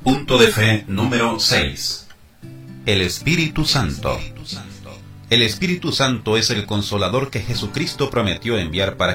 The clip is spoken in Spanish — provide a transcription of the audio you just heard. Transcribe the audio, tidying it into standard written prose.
Punto de fe número 6. El Espíritu Santo. El Espíritu Santo es el Consolador que Jesucristo prometió enviar para